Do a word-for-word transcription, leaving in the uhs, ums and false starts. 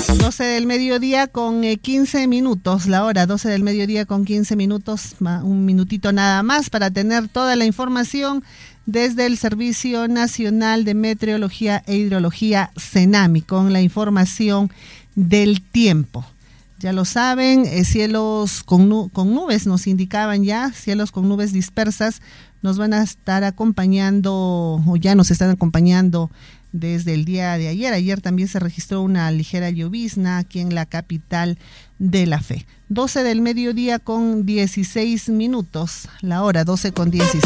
doce del mediodía con eh, quince minutos, la hora doce del mediodía con quince minutos, un minutito nada más para tener toda la información desde el Servicio Nacional de Meteorología e Hidrología, CENAMI, con la información del tiempo. Ya lo saben, eh, cielos con, nu- con nubes, nos indicaban ya, cielos con nubes dispersas, nos van a estar acompañando, o ya nos están acompañando desde el día de ayer. Ayer también se registró una ligera llovizna aquí en la capital de la fe. doce del mediodía con dieciséis minutos, la hora doce con dieciséis.